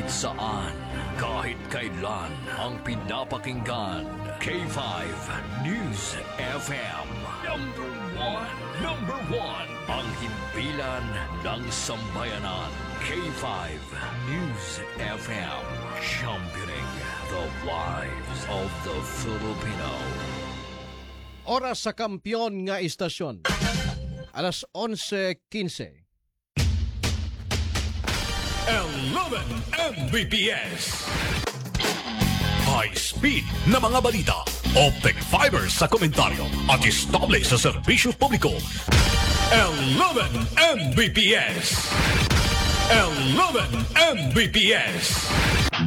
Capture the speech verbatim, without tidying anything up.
saan, kahit kailan, ang pinapakinggan. K five News F M. Number one. Number one. Ang himpilan ng sambayanan. K five News F M. Championing the lives of the Filipino. Oras sa kampyon nga istasyon. Alas onse quince. eleven M B P S. High speed na mga balita. Optic fiber sa komentaryo at estable sa serbisyo publiko. eleven M B P S. eleven M B P S.